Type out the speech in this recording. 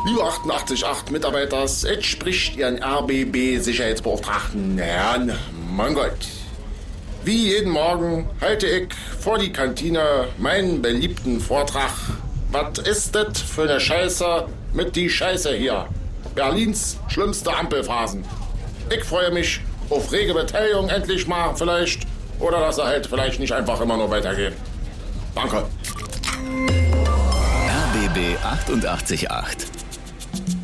Liebe 88.8 Mitarbeiters, es spricht Ihren RBB-Sicherheitsbeauftragten Herrn Mangold. Wie jeden Morgen halte ich vor die Kantine meinen beliebten Vortrag. Was ist das für eine Scheiße mit die Scheiße hier? Berlins schlimmste Ampelphasen. Ich freue mich auf rege Beteiligung endlich mal vielleicht. Oder dass er halt vielleicht nicht einfach immer nur weitergeht. Danke. RBB 88.8